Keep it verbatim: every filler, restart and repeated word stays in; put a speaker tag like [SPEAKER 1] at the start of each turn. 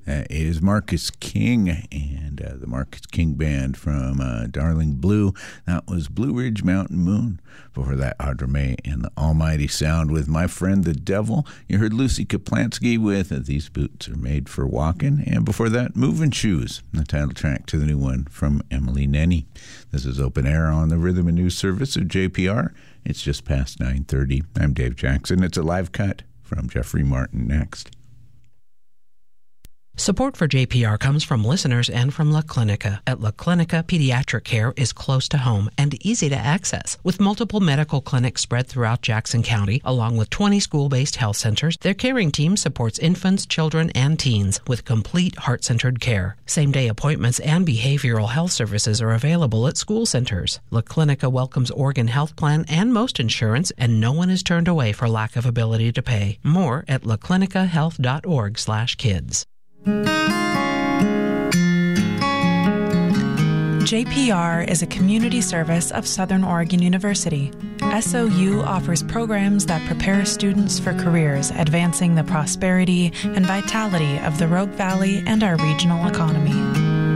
[SPEAKER 1] uh, is Marcus King and uh, the Marcus King Band from uh, Darling Blue. That was Blue Ridge Mountain Moon. Before that, Audra May and the Almighty Sound with My Friend the Devil. You heard Lucy Kaplansky with uh, These Boots Are Made for Walking. And before that, Moving Shoes, the title track to the new one from Emily Nenny. This is Open Air on the Rhythm and News Service of J P R. It's just past nine thirty. I'm Dave Jackson. It's a live cut from Jeffrey Martin next.
[SPEAKER 2] Support for J P R comes from listeners and from La Clinica. At La Clinica, pediatric care is close to home and easy to access. With multiple medical clinics spread throughout Jackson County, along with twenty school-based health centers, their caring team supports infants, children, and teens with complete heart-centered care. Same-day appointments and behavioral health services are available at school centers. La Clinica welcomes Oregon Health Plan and most insurance, and no one is turned away for lack of ability to pay. More at laclinicahealth.org slash kids.
[SPEAKER 3] J P R is a community service of Southern Oregon University. S O U offers programs that prepare students for careers advancing the prosperity and vitality of the Rogue Valley and our regional economy.